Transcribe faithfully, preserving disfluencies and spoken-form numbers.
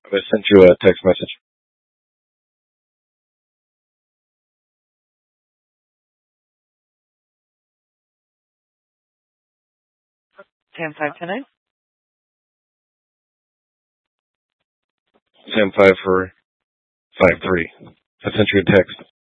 I sent you a text message. Sam five ten nine. Sam five for five three. I sent you a text.